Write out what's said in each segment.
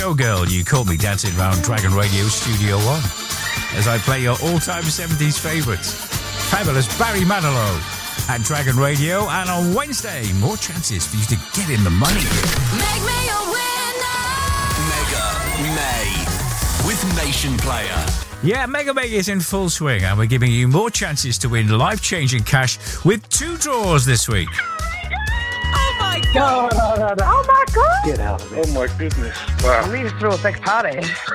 Oh girl, you caught me dancing around Dragon Radio Studio 1 as I play your all-time 70s favourites. Fabulous Barry Manilow at Dragon Radio, and on Wednesday, more chances for you to get in the money. Make me a winner! Mega May with Nation Player. Yeah, Mega May is in full swing, and we're giving you more chances to win life-changing cash with 2 draws this week. Oh my God! No. Oh my God! Get out of it. Oh my goodness. Wow. We need to throw a sex party.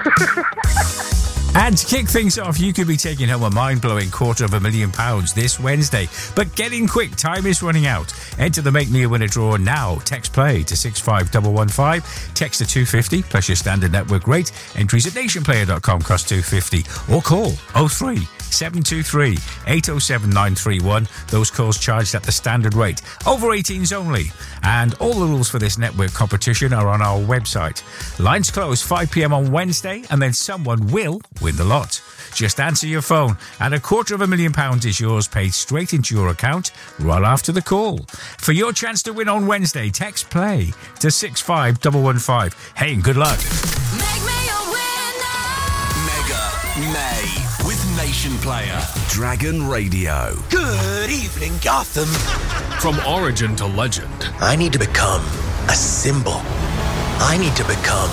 And to kick things off, you could be taking home a mind-blowing £250,000 this Wednesday. But get in quick, time is running out. Enter the Make Me a Winner draw now. Text play to 65115. Text to 250 plus your standard network rate. Entries at nationplayer.com cost £250. Or call 03 723 807 931. Those calls charged at the standard rate. Over 18s only. And all the rules for this network competition are on our website. Lines close 5 p.m. on Wednesday, and then someone will win the lot. Just answer your phone, and £250,000 is yours, paid straight into your account right after the call. For your chance to win on Wednesday, text play to 65115. Hey, and good luck. Make me a winner! Mega May with Nation Player. Dragon Radio. Good evening, Gotham. From origin to legend. I need to become a symbol. I need to become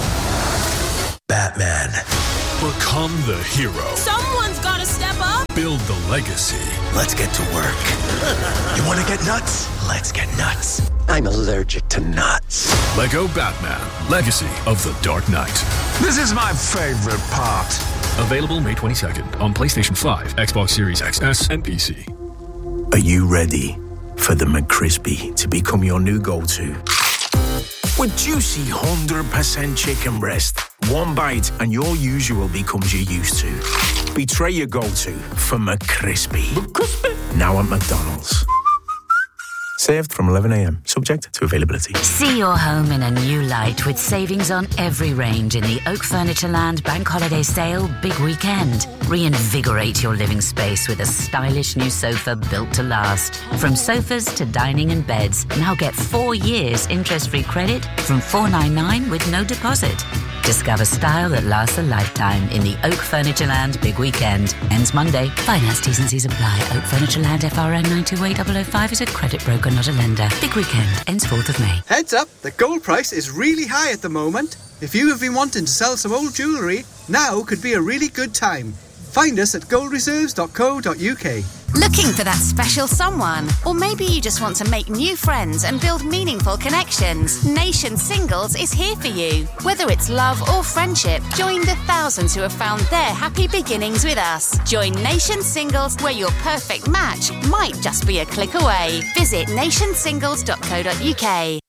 Batman. Become the hero. Someone's gotta step up! Build the legacy. Let's get to work. You want to get nuts? Let's get nuts. I'm allergic to nuts. Lego Batman. Legacy of the Dark Knight. This is my favorite part. Available May 22nd on PlayStation 5, Xbox Series XS, and PC. Are you ready for the McCrispy to become your new go-to? With juicy 100% chicken breast, one bite and your usual becomes your used to. Betray your go-to for McCrispy. Now at McDonald's. Served from 11 a.m. Subject to availability. See your home in a new light with savings on every range in the Oak Furnitureland Bank Holiday Sale Big Weekend. Reinvigorate your living space with a stylish new sofa built to last. From sofas to dining and beds, now get 4 years interest-free credit from $499 with no deposit. Discover style that lasts a lifetime in the Oak Furnitureland Big Weekend. Ends Monday. Finance T's and C's apply. Oak Furnitureland FRN 928005 is a credit broker, not a lender. Big Weekend ends 4th of May. Heads up, the gold price is really high at the moment. If you have been wanting to sell some old jewellery, now could be a really good time. Find us at goldreserves.co.uk. Looking for that special someone? Or maybe you just want to make new friends and build meaningful connections. Nation Singles is here for you. Whether it's love or friendship, join the thousands who have found their happy beginnings with us. Join Nation Singles, where your perfect match might just be a click away. Visit nationsingles.co.uk.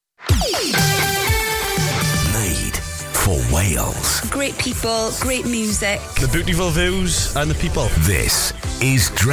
Made for Wales. Great people, great music. The beautiful views and the people. This is